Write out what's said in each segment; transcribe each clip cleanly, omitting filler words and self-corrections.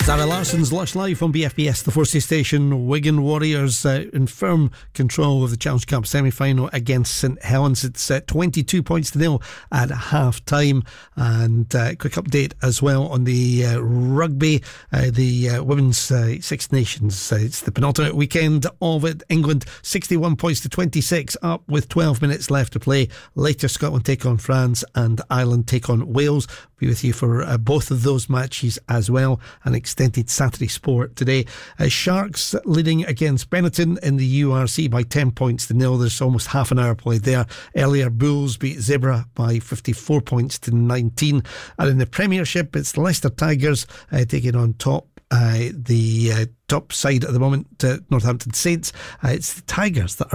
Zara Larson's Lush Live on BFBS, the Forsey station. Wigan Warriors in firm control of the Challenge Cup semi-final against St Helens. It's 22 points to nil at half time. And quick update as well on the rugby, the Women's Six Nations. It's the penultimate weekend of it. England 61 points to 26, up with 12 minutes left to play. Later Scotland take on France and Ireland take on Wales. Be with you for both of those matches as well. An extended Saturday sport today. Sharks leading against Benetton in the URC by 10 points to nil. There's almost half an hour played there. Earlier Bulls beat Zebra by 54 points to 19. And in the Premiership, it's Leicester Tigers taking on the top side at the moment, Northampton Saints. It's the Tigers that are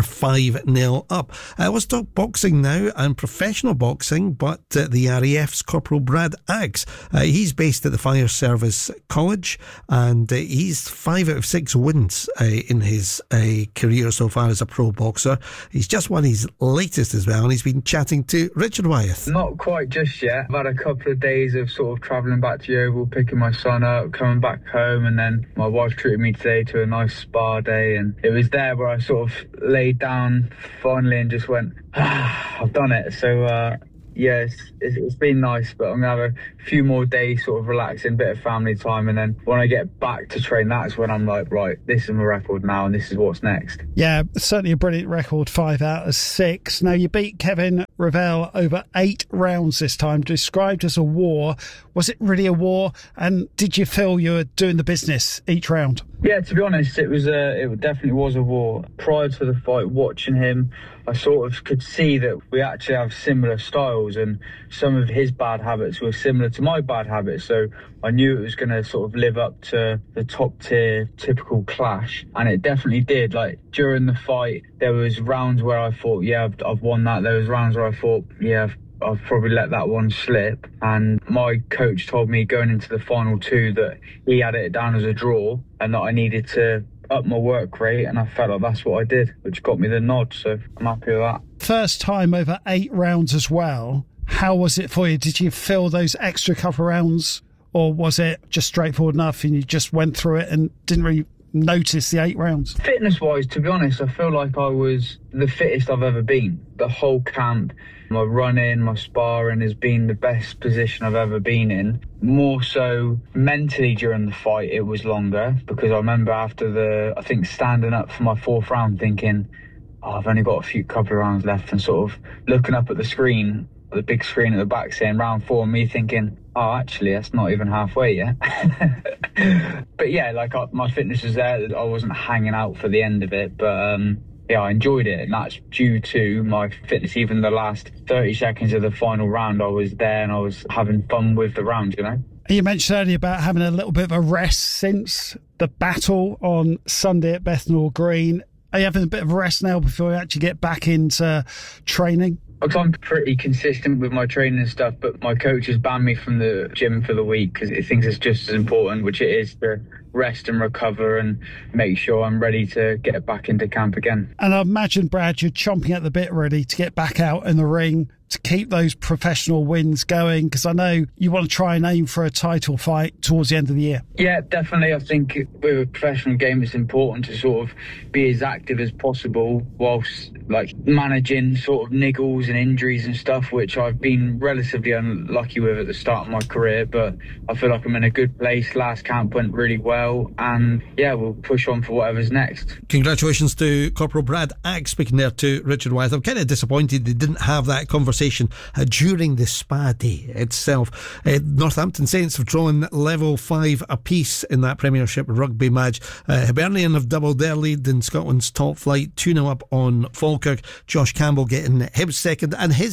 5-0 up. Let's talk boxing now, and professional boxing, but the RAF's Corporal Brad Axe. He's based at the Fire Service College, and he's 5 out of 6 wins in his career so far as a pro boxer. He's just won his latest as well, and he's been chatting to Richard Wyeth. Not quite just yet. I've had a couple of days of sort of travelling back to Yeovil, picking my son up, coming back home, and then my wife treated me today to a nice spa day, and it was there where I sort of laid down finally and just went, I've done it. So yeah, it's been nice, but I'm going to have a few more days sort of relaxing, bit of family time, and then when I get back to train, that's when I'm like, right, this is my record now and this is what's next. Yeah, certainly a brilliant record, 5 out of 6. Now, you beat Kevin Ravel over 8 rounds this time, described as a war. Was it really a war? And did you feel you were doing the business each round? Yeah, to be honest, it definitely was a war. Prior to the fight, watching him, I sort of could see that we actually have similar styles, and some of his bad habits were similar to my bad habits. So I knew it was going to sort of live up to the top tier typical clash, and it definitely did. Like during the fight, there was rounds where I thought, yeah, I've won that. There was rounds where I thought, yeah, I've probably let that one slip. And my coach told me going into the final 2 that he had it down as a draw and that I needed to up my work rate, and I felt like that's what I did, which got me the nod, so I'm happy with that. First time over 8 rounds as well. How was it for you? Did you feel those extra couple of rounds, or was it just straightforward enough and you just went through it and didn't really notice the 8 rounds? Fitness wise, to be honest, I feel like I was the fittest I've ever been. The whole camp, my running, my sparring has been the best position I've ever been in. More so mentally during the fight, it was longer, because I remember after I think standing up for my 4th round thinking, I've only got a couple of rounds left, and sort of looking up at the screen, the big screen at the back saying round 4, and me thinking, oh, actually, that's not even halfway yet. But yeah, like my fitness was there. I wasn't hanging out for the end of it, but yeah, I enjoyed it, and that's due to my fitness. Even the last 30 seconds of the final round, I was there and I was having fun with the round, you know? You mentioned earlier about having a little bit of a rest since the battle on Sunday at Bethnal Green. Are you having a bit of a rest now before you actually get back into training? I'm pretty consistent with my training and stuff, but my coach has banned me from the gym for the week because he thinks it's just as important, which it is, to rest and recover and make sure I'm ready to get back into camp again. And I imagine, Brad, you're chomping at the bit ready to get back out in the ring to keep those professional wins going, because I know you want to try and aim for a title fight towards the end of the year. Yeah, definitely. I think with a professional game, it's important to sort of be as active as possible whilst like managing sort of niggles and injuries and stuff, which I've been relatively unlucky with at the start of my career, but I feel like I'm in a good place. Last camp went really well, and yeah, we'll push on for whatever's next. Congratulations to Corporal Brad Axe, speaking there to Richard Wyeth. I'm kind of disappointed they didn't have that conversation during the spa day itself. Northampton Saints have drawn level 5 apiece in that Premiership rugby match. Hibernian have doubled their lead in Scotland's top flight, 2-0 up on Falkirk. Josh Campbell getting his second and his